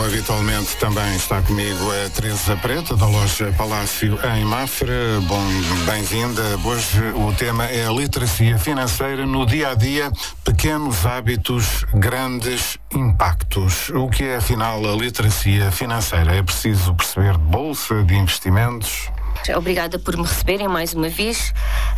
como habitualmente, também está comigo a Teresa Preta, da loja Palácio em Mafra. Bem-vinda. Hoje o tema é a literacia financeira no dia-a-dia, pequenos hábitos, grandes impactos. O que é, afinal, a literacia financeira? É preciso perceber de bolsa, de investimentos? Obrigada por me receberem mais uma vez.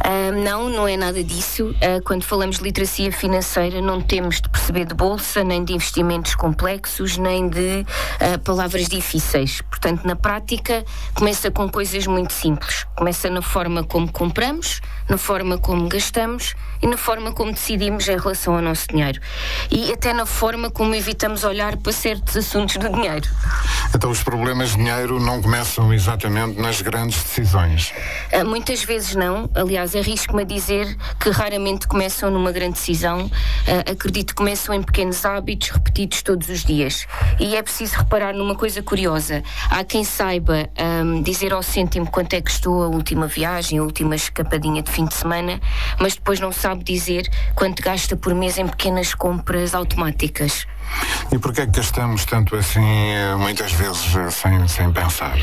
Não é nada disso. Quando falamos de literacia financeira, não temos de perceber de bolsa, nem de investimentos complexos, nem de palavras difíceis. Portanto, na prática, começa com coisas muito simples. Começa na forma como compramos, na forma como gastamos e na forma como decidimos em relação ao nosso dinheiro. E até na forma como evitamos olhar para certos assuntos do dinheiro. Então os problemas de dinheiro não começam exatamente nas grandes decisões? Muitas vezes não. Aliás, arrisco-me a dizer que raramente começam numa grande decisão. Acredito que começam em pequenos hábitos repetidos todos os dias. E é preciso reparar numa coisa curiosa. Há quem saiba dizer ao cêntimo quanto é que custou a última viagem, a última escapadinha de fim de semana, mas depois não sabe dizer quanto gasta por mês em pequenas compras automáticas. E porquê é que gastamos tanto assim, muitas vezes, sem pensar?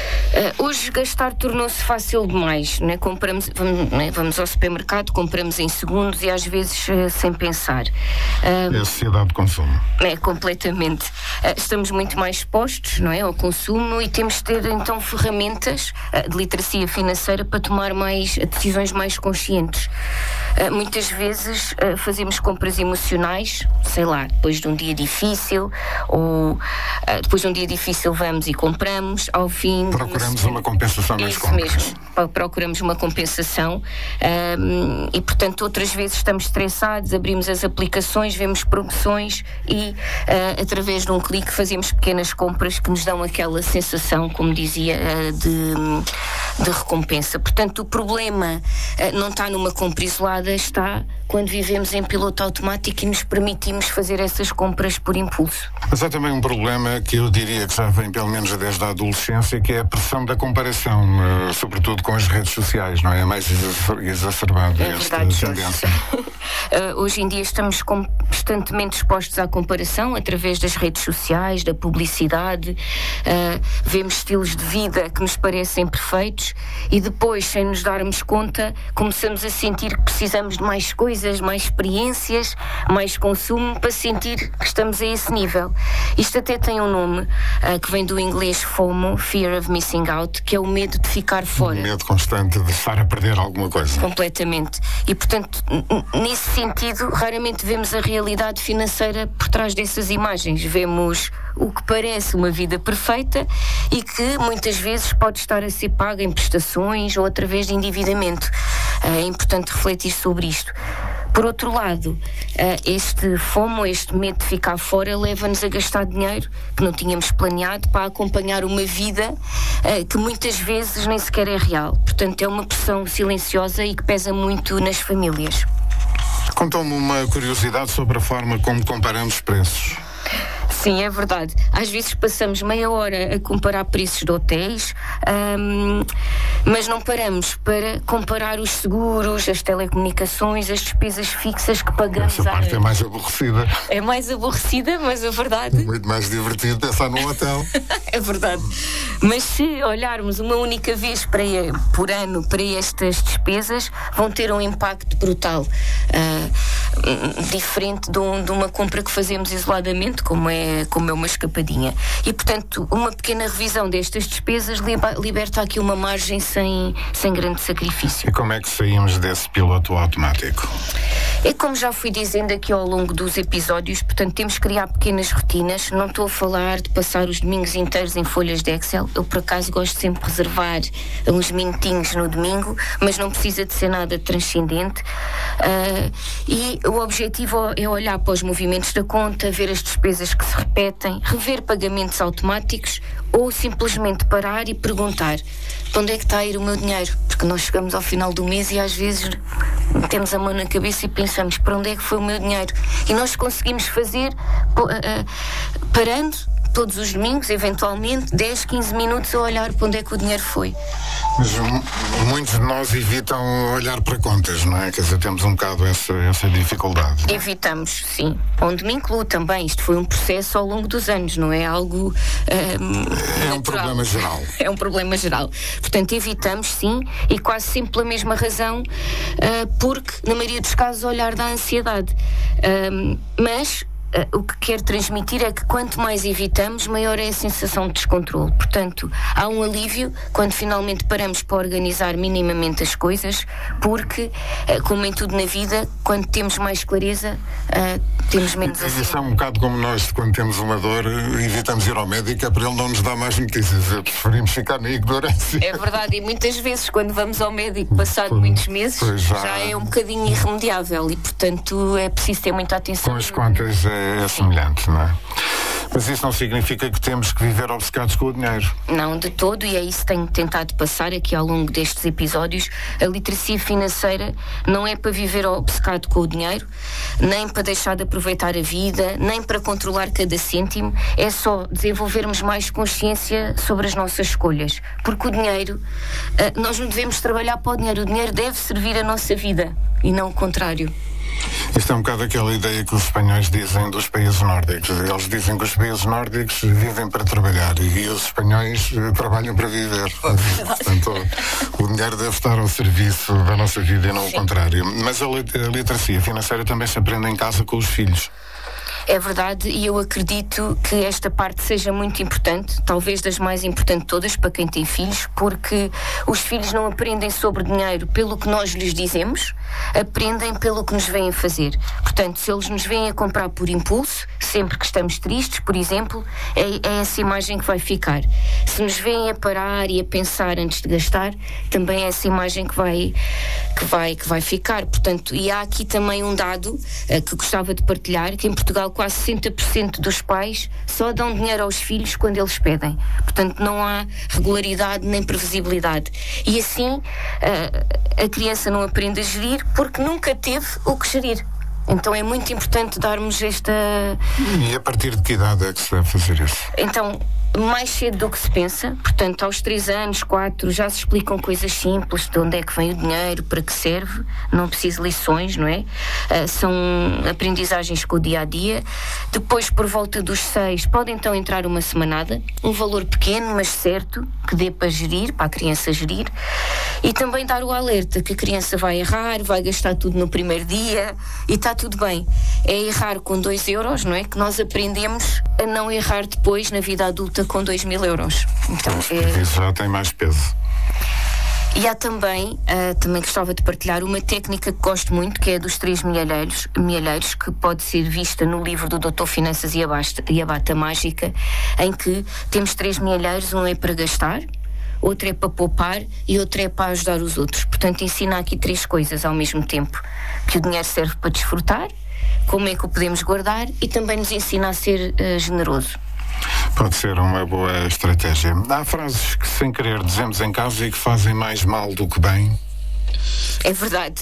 Hoje gastar tornou-se fácil demais, né? Vamos ao supermercado, compramos em segundos e às vezes sem pensar. É a sociedade de consumo. Completamente. Estamos muito mais expostos, não é, ao consumo, e temos de ter então ferramentas de literacia financeira para tomar decisões mais conscientes. Muitas vezes fazemos compras emocionais, sei lá, depois de um dia difícil, ou depois de um dia difícil vamos e compramos, ao fim... Procuramos uma compensação nas compras. Isso mesmo, procuramos uma compensação e, portanto, outras vezes estamos estressados, abrimos as aplicações, vemos promoções e, através de um clique, fazemos pequenas compras que nos dão aquela sensação, como dizia, de recompensa. Portanto, o problema não está numa compra isolada, está quando vivemos em piloto automático e nos permitimos fazer essas compras por impulso. Mas há também um problema que eu diria que já vem pelo menos desde a adolescência, que é a pressão da comparação, sobretudo com as redes sociais, não é? É mais exacerbado esta tendência. Hoje em dia estamos constantemente expostos à comparação através das redes sociais, da publicidade, vemos estilos de vida que nos parecem perfeitos e depois, sem nos darmos conta, começamos a sentir que precisamos de mais coisas, mais experiências, mais consumo para sentir que estamos a esse nível. Isto até tem um nome que vem do inglês FOMO, Fear of Missing Out, que é o medo de ficar fora. O medo constante de estar a perder alguma coisa. Completamente. E, portanto, nesse sentido, raramente vemos a realidade financeira por trás dessas imagens. Vemos o que parece uma vida perfeita e que muitas vezes pode estar a ser paga em prestações ou através de endividamento. É importante refletir sobre isto. Por outro lado, este FOMO, este medo de ficar fora, leva-nos a gastar dinheiro que não tínhamos planeado para acompanhar uma vida que muitas vezes nem sequer é real. Portanto, é uma pressão silenciosa e que pesa muito nas famílias. Conta-me uma curiosidade sobre a forma como comparamos preços. Sim, é verdade. Às vezes passamos meia hora a comparar preços de hotéis, mas não paramos para comparar os seguros, as telecomunicações, as despesas fixas que pagamos. Essa parte é mais aborrecida. É mais aborrecida, mas é verdade. É muito mais divertido pensar num hotel. É verdade. Mas se olharmos uma única vez por ano para estas despesas, vão ter um impacto brutal. Diferente de uma compra que fazemos isoladamente, como é uma escapadinha. E, portanto, uma pequena revisão destas despesas liberta aqui uma margem sem grande sacrifício. E como é que saímos desse piloto automático? É como já fui dizendo aqui ao longo dos episódios, portanto, temos que criar pequenas rotinas. Não estou a falar de passar os domingos inteiros em folhas de Excel. Eu, por acaso, gosto sempre de reservar uns minutinhos no domingo, mas não precisa de ser nada transcendente. E o objetivo é olhar para os movimentos da conta, ver as despesas que se repetem, rever pagamentos automáticos ou simplesmente parar e perguntar: para onde é que está a ir o meu dinheiro? Porque nós chegamos ao final do mês e às vezes metemos a mão na cabeça e pensamos: para onde é que foi o meu dinheiro? E nós conseguimos fazer parando, todos os domingos, eventualmente, 10, 15 minutos a olhar para onde é que o dinheiro foi. Mas muitos de nós evitam olhar para contas, não é? Quer dizer, temos um bocado essa dificuldade. Não é? Evitamos, sim. Onde me incluo também. Isto foi um processo ao longo dos anos, não é algo é um problema geral. É um problema geral. Portanto, evitamos, sim, e quase sempre pela mesma razão, porque, na maioria dos casos, olhar da ansiedade. Mas o que quero transmitir é que quanto mais evitamos, maior é a sensação de descontrole. Portanto, há um alívio quando finalmente paramos para organizar minimamente as coisas, porque, como em tudo na vida, quando temos mais clareza, temos menos ansiedade. Isso é um bocado como nós, quando temos uma dor, evitamos ir ao médico, é para ele não nos dar mais notícias. Preferimos ficar na ignorância. É verdade, e muitas vezes quando vamos ao médico passado muitos meses, já é um bocadinho irremediável e, portanto, é preciso ter muita atenção. Com as contas é semelhante, não é? Mas isso não significa que temos que viver obcecados com o dinheiro. Não, de todo, e é isso que tenho tentado passar aqui ao longo destes episódios. A literacia financeira não é para viver obcecado com o dinheiro, nem para deixar de aproveitar a vida, nem para controlar cada cêntimo. É só desenvolvermos mais consciência sobre as nossas escolhas. Porque o dinheiro, nós não devemos trabalhar para o dinheiro. O dinheiro deve servir a nossa vida e não o contrário. Isto é um bocado aquela ideia que os espanhóis dizem dos países nórdicos. Eles dizem que os países nórdicos vivem para trabalhar e os espanhóis trabalham para viver. Portanto, o dinheiro deve estar ao serviço da nossa vida e não o contrário. Mas a literacia financeira também se aprende em casa com os filhos. É verdade, e eu acredito que esta parte seja muito importante, talvez das mais importantes de todas para quem tem filhos, porque os filhos não aprendem sobre dinheiro pelo que nós lhes dizemos, aprendem pelo que nos vêm fazer. Portanto, se eles nos vêm a comprar por impulso, sempre que estamos tristes, por exemplo, é essa imagem que vai ficar. Se nos vêm a parar e a pensar antes de gastar, também é essa imagem que vai ficar. Portanto, e há aqui também um dado que gostava de partilhar, que em Portugal quase 60% dos pais só dão dinheiro aos filhos quando eles pedem. Portanto, não há regularidade nem previsibilidade. E assim, a criança não aprende a gerir porque nunca teve o que gerir. Então é muito importante darmos esta... E a partir de que idade é que se deve fazer isso? Então, mais cedo do que se pensa. Portanto, aos 3 anos, 4, já se explicam coisas simples, de onde é que vem o dinheiro, para que serve, não precisa lições, não é? São aprendizagens com o dia-a-dia. Depois, por volta dos 6, pode então entrar uma semanada, um valor pequeno, mas certo, que dê para gerir, para a criança gerir, e também dar o alerta que a criança vai errar, vai gastar tudo no primeiro dia, e está tudo bem. É errar com 2 euros, não é? Que nós aprendemos a não errar depois na vida adulta com 2.000 euros. Então, isso já tem mais peso. E há também gostava de partilhar uma técnica que gosto muito, que é dos 3 mielheiros, que pode ser vista no livro do Dr. Finanças e a Bata Mágica, em que temos 3 mielheiros, um é para gastar, outro é para poupar e outro é para ajudar os outros. Portanto, ensina aqui 3 coisas ao mesmo tempo. Que o dinheiro serve para desfrutar, como é que o podemos guardar e também nos ensina a ser generoso. Pode ser uma boa estratégia. Há frases que sem querer dizemos em casa e que fazem mais mal do que bem. É verdade.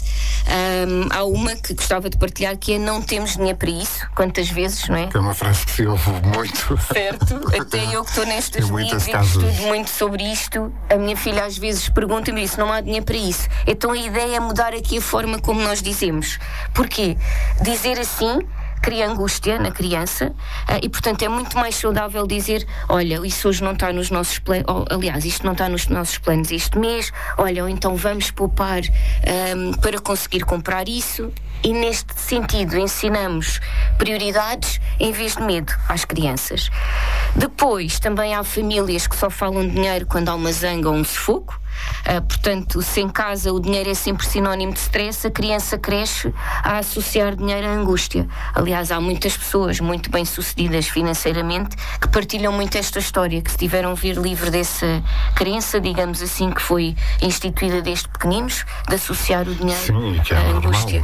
Há uma que gostava de partilhar, que é: não temos dinheiro para isso. Quantas vezes, não é? Que é uma frase que se ouve muito. Certo. Até eu que estou nestas mídias e que estudo muito sobre isto, a minha filha às vezes pergunta-me isso: não há dinheiro para isso. Então a ideia é mudar aqui a forma como nós dizemos. Porquê? Dizer assim cria angústia na criança e, portanto, é muito mais saudável dizer: olha, isso hoje não está nos nossos planos, aliás, isto não está nos nossos planos este mês, olha, ou então vamos poupar para conseguir comprar isso. E neste sentido ensinamos prioridades em vez de medo às crianças. Depois também há famílias que só falam de dinheiro quando há uma zanga ou um sufoco. Portanto, se em casa o dinheiro é sempre sinónimo de stress, a criança cresce a associar dinheiro à angústia. Aliás, há muitas pessoas muito bem-sucedidas financeiramente que partilham muito esta história, que se tiveram a vir livre dessa crença, digamos assim, que foi instituída desde pequeninos, de associar o dinheiro à angústia.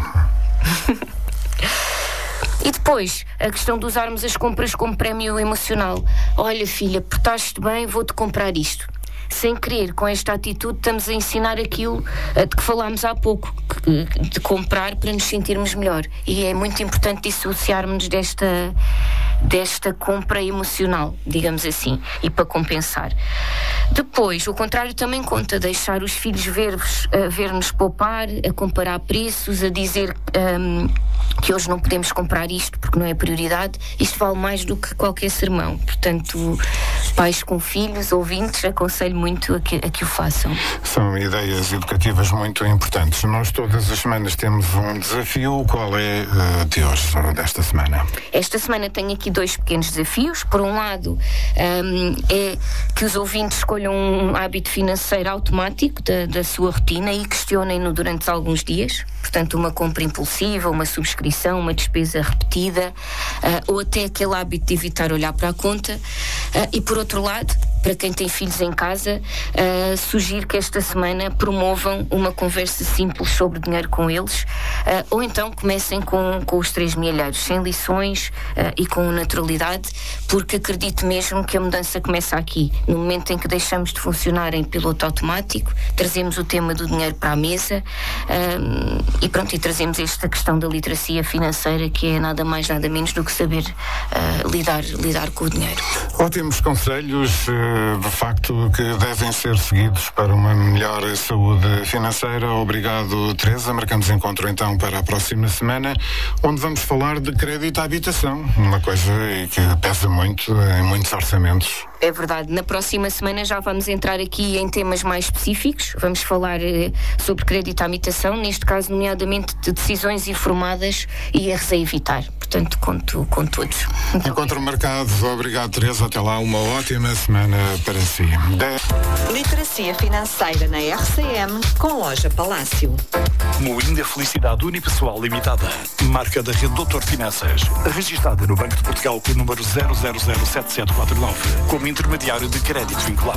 E depois, a questão de usarmos as compras como prémio emocional. Olha, filha, portaste bem, vou-te comprar isto. Sem querer, com esta atitude, estamos a ensinar aquilo de que falámos há pouco, de comprar para nos sentirmos melhor. E é muito importante dissociarmos desta compra emocional, digamos assim, e para compensar. Depois, o contrário também conta, deixar os filhos ver-nos poupar, a comparar preços, a dizer que hoje não podemos comprar isto porque não é prioridade. Isto vale mais do que qualquer sermão. Portanto, pais com filhos, ouvintes, aconselho muito a que o façam. São ideias educativas muito importantes. Nós todas as semanas temos um desafio. Qual é de hoje, desta semana? Esta semana tenho aqui 2 pequenos desafios. Por um lado, é que os ouvintes escolham um hábito financeiro automático da sua rotina e questionem-no durante alguns dias. Portanto, uma compra impulsiva, uma subscrição, uma despesa repetida, ou até aquele hábito de evitar olhar para a conta. E por outro lado, para quem tem filhos em casa, sugiro que esta semana promovam uma conversa simples sobre dinheiro com eles, ou então comecem com os 3 milheiros, sem lições e com naturalidade, porque acredito mesmo que a mudança começa aqui, no momento em que deixamos de funcionar em piloto automático, trazemos o tema do dinheiro para a mesa e trazemos esta questão da literacia financeira, que é nada mais, nada menos do que saber lidar com o dinheiro. Ótimos conselhos, de facto, que devem ser seguidos para uma melhor saúde financeira. Obrigado, Teresa. Marcamos encontro então para a próxima semana, onde vamos falar de crédito à habitação, uma coisa que pesa muito em muitos orçamentos. É verdade. Na próxima semana já vamos entrar aqui em temas mais específicos. Vamos falar sobre crédito à habitação, neste caso, nomeadamente, de decisões informadas e erros a evitar. Portanto, conto com todos. Encontro marcado. Obrigado, Teresa. Até lá. Uma ótima semana para si. Literacia financeira na RCM com Loja Palácio. Moinda Felicidade Unipessoal Limitada. Marca da Rede Doutor Finanças. Registada no Banco de Portugal com o número 0007749. Como intermediário de crédito vinculado.